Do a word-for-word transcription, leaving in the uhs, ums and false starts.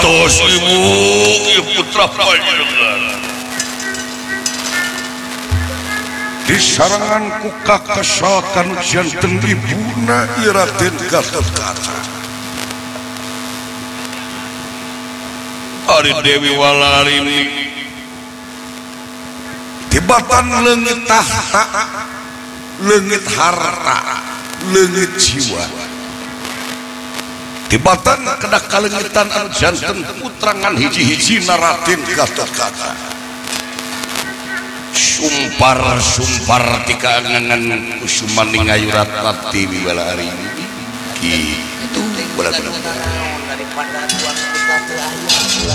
tos ibu ieu putra panjenengan disarangan ku kakasalkan janten ibuna Raden Gatotkaca ari Dewi Walarini tibatan leungit tahta leungit harta leungit jiwa tibatan kedah kalengitan anu janten putrangan hiji-hijina Raden Gatotkaca sumpar-sumpar ti kaangangan Usumani ngayurat Dewi Walarini kitu bener-bener